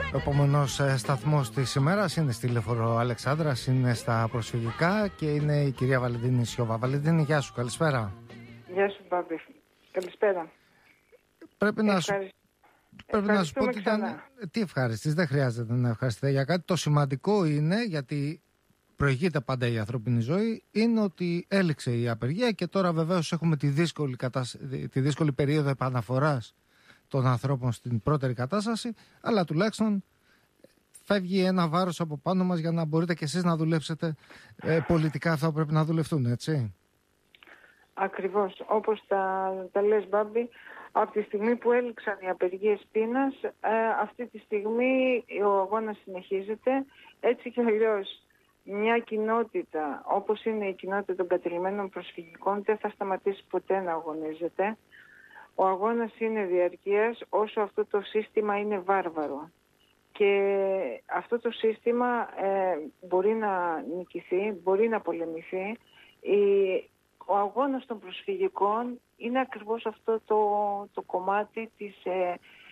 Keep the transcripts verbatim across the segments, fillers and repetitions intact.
Ο επόμενος σταθμός της ημέρας είναι στη Λεωφόρο Αλεξάνδρας, είναι στα προσφυγικά και είναι η κυρία Βαλεντίνη Σιώβα. Βαλεντίνη, γεια σου, καλησπέρα. Γεια σου, Μπάμπη. Καλησπέρα. Πρέπει να σου, πρέπει να σου πω ότι ήταν... Τι ευχαριστείς, δεν χρειάζεται να ευχαριστείτε για κάτι. Το σημαντικό είναι, γιατί προηγείται πάντα η ανθρώπινη ζωή, είναι ότι έληξε η απεργία και τώρα βεβαίως έχουμε τη δύσκολη, κατάσ... τη δύσκολη περίοδο επαναφοράς των ανθρώπων στην πρώτερη κατάσταση, αλλά τουλάχιστον φεύγει ένα βάρος από πάνω μας για να μπορείτε και εσείς να δουλέψετε ε, πολιτικά αυτά που πρέπει να δουλευτούν, έτσι. Ακριβώς, όπως τα, τα λες, Μπάμπη, από τη στιγμή που έληξαν οι απεργίες πείνας, ε, αυτή τη στιγμή ο αγώνας συνεχίζεται. Έτσι και αλλιώς μια κοινότητα όπως είναι η κοινότητα των κατελημένων προσφυγικών δεν θα σταματήσει ποτέ να αγωνίζεται. Ο αγώνας είναι διαρκείας όσο αυτό το σύστημα είναι βάρβαρο. Και αυτό το σύστημα ε, μπορεί να νικηθεί, μπορεί να πολεμηθεί. Η, ο αγώνας των προσφυγικών είναι ακριβώς αυτό το, το κομμάτι της, ε,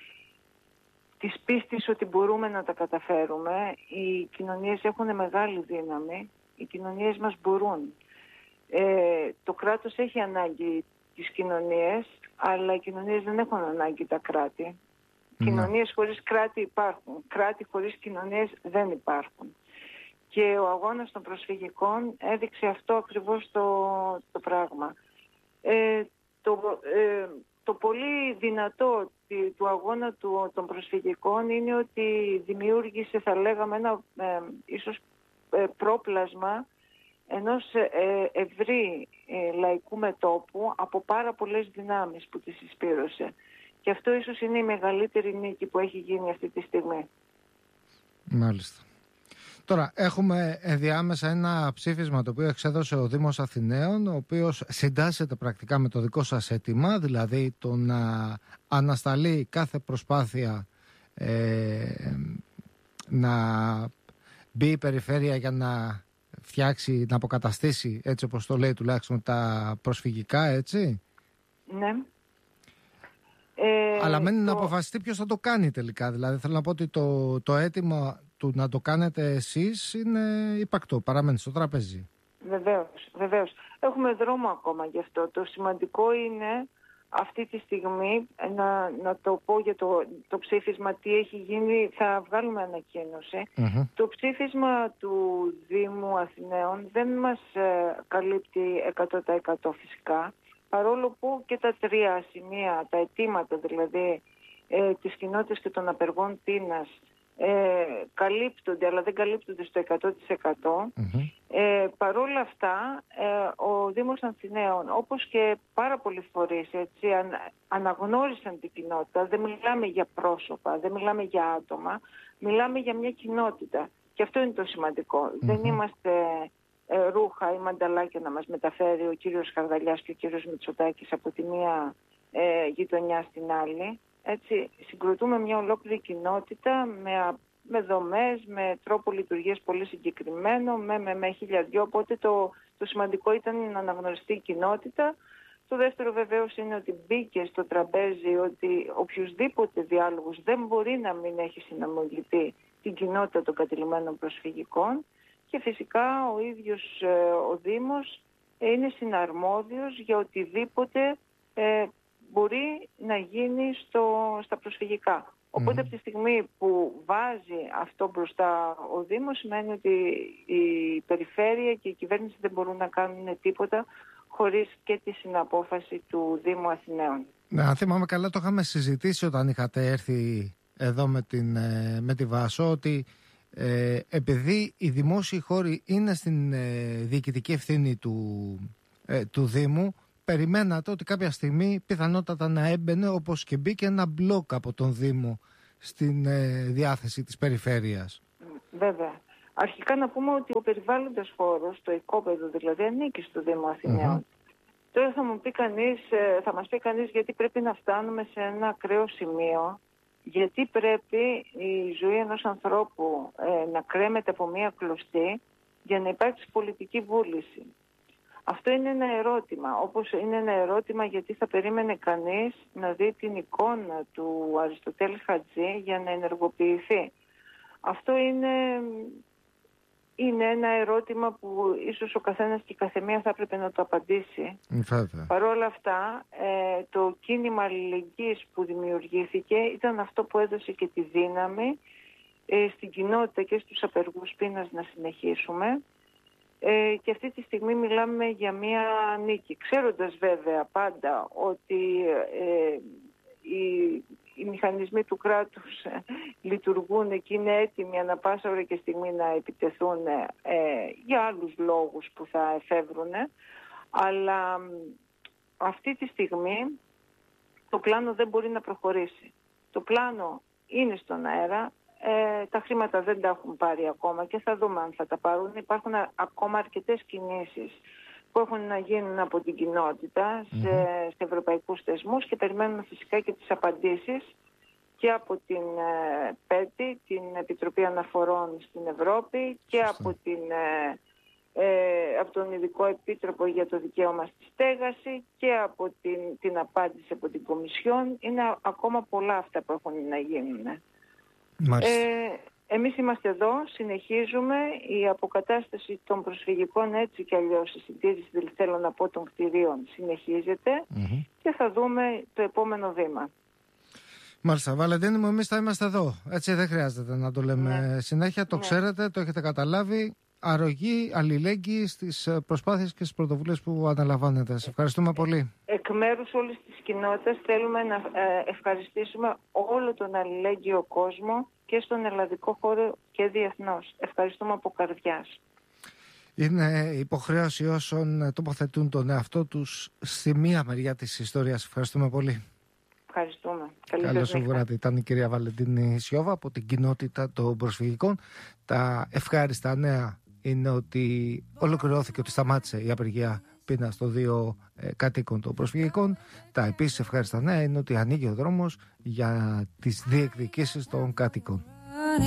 της πίστης ότι μπορούμε να τα καταφέρουμε. Οι κοινωνίες έχουν μεγάλη δύναμη, οι κοινωνίες μας μπορούν. Ε, το κράτος έχει ανάγκη τις κοινωνίες, αλλά οι κοινωνίες δεν έχουν ανάγκη τα κράτη. Mm. Κοινωνίες χωρίς κράτη υπάρχουν. Κράτη χωρίς κοινωνίες δεν υπάρχουν. Και ο αγώνας των προσφυγικών έδειξε αυτό ακριβώς το, το πράγμα. Ε, το, ε, το πολύ δυνατό του αγώνα του, των προσφυγικών είναι ότι δημιούργησε, θα λέγαμε, ένα ε, ίσως ε, πρόπλασμα ενός ε, ευρύ ε, λαϊκού μετώπου από πάρα πολλές δυνάμεις που τη συσπήρωσε. Και αυτό ίσως είναι η μεγαλύτερη νίκη που έχει γίνει αυτή τη στιγμή. Μάλιστα. Τώρα έχουμε ενδιάμεσα ένα ψήφισμα το οποίο εξέδωσε ο Δήμος Αθηναίων, ο οποίος συντάσσεται πρακτικά με το δικό σας αίτημα, δηλαδή το να ανασταλεί κάθε προσπάθεια ε, να μπει η περιφέρεια για να φτιάξει, να αποκαταστήσει, έτσι όπως το λέει τουλάχιστον, τα προσφυγικά, έτσι. Ναι. Ε, Αλλά μένει το... να αποφασιστεί ποιος θα το κάνει τελικά. Δηλαδή θέλω να πω ότι το, το αίτημα του να το κάνετε εσείς είναι υπαρκτό, παραμένει στο τραπέζι. Βεβαίως, βεβαίως. Έχουμε δρόμο ακόμα γι' αυτό. Το σημαντικό είναι αυτή τη στιγμή να, να το πω για το, το ψήφισμα τι έχει γίνει, θα βγάλουμε ανακοίνωση. Mm-hmm. Το ψήφισμα του Δήμου Αθηναίων δεν μας ε, καλύπτει εκατό τοις εκατό φυσικά, παρόλο που και τα τρία σημεία, τα αιτήματα δηλαδή ε, της κοινότητας και των απεργών πείνας ε, καλύπτονται, αλλά δεν καλύπτονται στο εκατό τοις εκατό. Mm-hmm. Ε, παρόλα αυτά, ε, ο Δήμος Αθηναίων, όπως και πάρα πολλοί φορείς, έτσι, αν, αναγνώρισαν την κοινότητα. Δεν μιλάμε για πρόσωπα, δεν μιλάμε για άτομα, μιλάμε για μια κοινότητα. Και αυτό είναι το σημαντικό. Mm-hmm. Δεν είμαστε ε, ρούχα ή μανταλάκια να μας μεταφέρει ο κύριος Χαρδαλιάς και ο κύριος Μητσοτάκης από τη μία ε, γειτονιά στην άλλη. Έτσι, συγκροτούμε μια ολόκληρη κοινότητα με, με δομές, με τρόπο λειτουργίας πολύ συγκεκριμένο, με, με, με χίλια δυο, οπότε το, το σημαντικό ήταν να αναγνωριστεί η κοινότητα. Το δεύτερο βεβαίως είναι ότι μπήκε στο τραπέζι ότι οποιουσδήποτε διάλογος δεν μπορεί να μην έχει συνομιλητή την κοινότητα των κατηλημένων προσφυγικών και φυσικά ο ίδιος ε, ο Δήμος ε, είναι συναρμόδιος για οτιδήποτε ε, μπορεί να γίνει στο, στα προσφυγικά. Οπότε mm. από τη στιγμή που βάζει αυτό μπροστά ο Δήμος σημαίνει ότι η περιφέρεια και η κυβέρνηση δεν μπορούν να κάνουν τίποτα χωρίς και τη συναπόφαση του Δήμου Αθηναίων. Ναι, αν θυμάμαι καλά το είχαμε συζητήσει όταν είχατε έρθει εδώ με, την, με τη Βάσο ότι ε, επειδή οι δημόσιοι χώροι είναι στην ε, διοικητική ευθύνη του, ε, του Δήμου, περιμένατε ότι κάποια στιγμή πιθανότατα να έμπαινε όπως και μπήκε ένα μπλοκ από τον Δήμο στην ε, διάθεση της περιφέρειας. Βέβαια. Αρχικά να πούμε ότι ο περιβάλλοντας χώρος, το οικόπεδο δηλαδή, ανήκει στο Δήμο Αθηναίων. Mm-hmm. Τώρα θα μου πει κανείς, θα μας πει κανείς γιατί πρέπει να φτάνουμε σε ένα ακραίο σημείο, γιατί πρέπει η ζωή ενός ανθρώπου ε, να κρέμεται από μία κλωστή για να υπάρξει πολιτική βούληση. Αυτό είναι ένα ερώτημα, όπως είναι ένα ερώτημα γιατί θα περίμενε κανείς να δει την εικόνα του Αριστοτέλη Χατζή για να ενεργοποιηθεί. Αυτό είναι, είναι ένα ερώτημα που ίσως ο καθένας και η καθεμία θα έπρεπε να το απαντήσει. Παρ' όλα αυτά, ε, το κίνημα αλληλεγγύης που δημιουργήθηκε ήταν αυτό που έδωσε και τη δύναμη ε, στην κοινότητα και στους απεργούς πείνας να συνεχίσουμε. Ε, και αυτή τη στιγμή μιλάμε για μία νίκη, ξέροντας βέβαια πάντα ότι ε, οι, οι μηχανισμοί του κράτους ε, λειτουργούν και είναι έτοιμοι ανά πάσα ώρα και στιγμή να επιτεθούν ε, για άλλους λόγους που θα εφεύρουν, αλλά αυτή τη στιγμή το πλάνο δεν μπορεί να προχωρήσει. Το πλάνο είναι στον αέρα. Ε, τα χρήματα δεν τα έχουν πάρει ακόμα και θα δούμε αν θα τα πάρουν. Υπάρχουν α, ακόμα αρκετές κινήσεις που έχουν να γίνουν από την κοινότητα σε, mm-hmm. σε ευρωπαϊκούς θεσμούς και περιμένουμε φυσικά και τις απαντήσεις και από την ε, ΠΕΤΗ, την Επιτροπή Αναφορών στην Ευρώπη και από, την, ε, ε, από τον Ειδικό Επίτροπο για το Δικαίωμα στη Στέγαση και από την, την απάντηση από την Κομισιόν. Είναι ακόμα πολλά αυτά που έχουν να γίνουν. Ε, εμείς είμαστε εδώ, συνεχίζουμε. Η αποκατάσταση των προσφυγικών έτσι κι αλλιώς, η συντήρηση δηλαδή θέλω να πω των κτηρίων συνεχίζεται mm-hmm. και θα δούμε το επόμενο βήμα. Μάλιστα, Βαλεντίνη μου, εμείς θα είμαστε εδώ. Έτσι δεν χρειάζεται να το λέμε ναι. συνέχεια, το ναι. ξέρετε, το έχετε καταλάβει. Αρρωγή, αλληλέγγυη στις προσπάθειες και στις πρωτοβουλίες που αναλαμβάνετε. Σε ευχαριστούμε πολύ. Εκ μέρους όλης της κοινότητας θέλουμε να ευχαριστήσουμε όλο τον αλληλέγγυο κόσμο και στον ελλαδικό χώρο και διεθνώς. Ευχαριστούμε από καρδιάς. Είναι υποχρέωση όσων τοποθετούν τον εαυτό τους στη μία μεριά της ιστορίας. Ευχαριστούμε πολύ. Ευχαριστούμε. Καλώς βράδυ. Ήταν η κυρία Βαλεντίνη Σιώβα από την κοινότητα των προσφυγικών. Τα ευχάριστα νέα είναι ότι ολοκληρώθηκε, ότι σταμάτησε η απεργία πείνας των δύο ε, κατοίκων των προσφυγικών. Τα επίσης ευχάριστα νέα είναι ότι ανοίγει ο δρόμος για τις διεκδικήσεις των κατοίκων.